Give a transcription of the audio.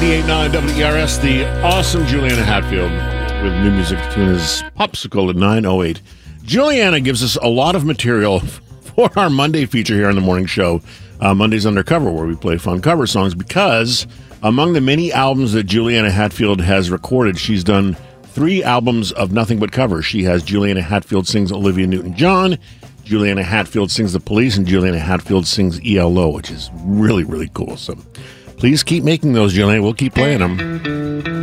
98.9 WERS, the awesome Juliana Hatfield with new music to tune is Popsicle at 9:08. Juliana gives us a lot of material for our Monday feature here on the morning show, Mondays Undercover, where we play fun cover songs, because among the many albums that Juliana Hatfield has recorded, she's done 3 albums of nothing but covers. She has Juliana Hatfield Sings Olivia Newton-John, Juliana Hatfield Sings The Police, and Juliana Hatfield Sings ELO, which is really, really cool. So please keep making those, Juliana. We'll keep playing them.